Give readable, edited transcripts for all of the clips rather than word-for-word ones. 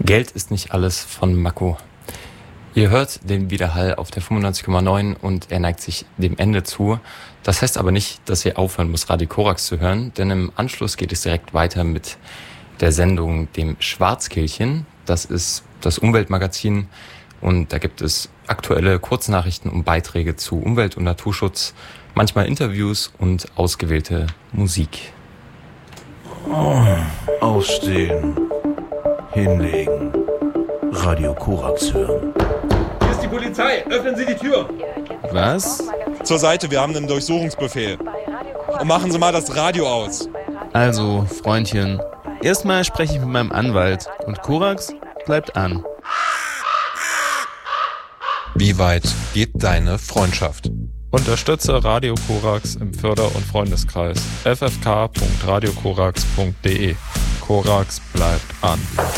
Geld ist nicht alles von Mako. Ihr hört den Widerhall auf der 95,9 und er neigt sich dem Ende zu. Das heißt aber nicht, dass ihr aufhören müsst, Radio Korax zu hören, denn im Anschluss geht es direkt weiter mit der Sendung dem Schwarzkehlchen. Das ist das Umweltmagazin und da gibt es aktuelle Kurznachrichten und Beiträge zu Umwelt- und Naturschutz, manchmal Interviews und ausgewählte Musik. Aufstehen, hinlegen, Radio Korax hören. Hier ist die Polizei, öffnen Sie die Tür. Was? Zur Seite, wir haben einen Durchsuchungsbefehl. Und machen Sie mal das Radio aus. Also, Freundchen, erstmal spreche ich mit meinem Anwalt und Korax bleibt an. Wie weit geht deine Freundschaft? Unterstütze Radio Korax im Förder- und Freundeskreis. ffk.radiokorax.de. Korax bleibt an.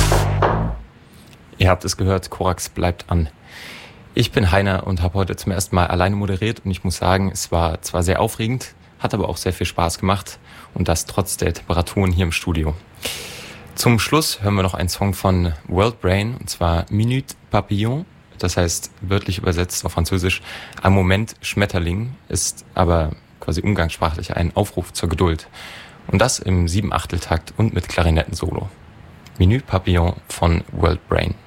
Ihr habt es gehört, Korax bleibt an. Ich bin Heiner und habe heute zum ersten Mal alleine moderiert und ich muss sagen, es war zwar sehr aufregend, hat aber auch sehr viel Spaß gemacht und das trotz der Temperaturen hier im Studio. Zum Schluss hören wir noch einen Song von World Brain und zwar Minute Papillon. Das heißt, wörtlich übersetzt auf Französisch, ein Moment Schmetterling, ist aber quasi umgangssprachlich ein Aufruf zur Geduld. Und das im 7/8-Takt und mit Klarinettensolo. Minute Papillon von World Brain.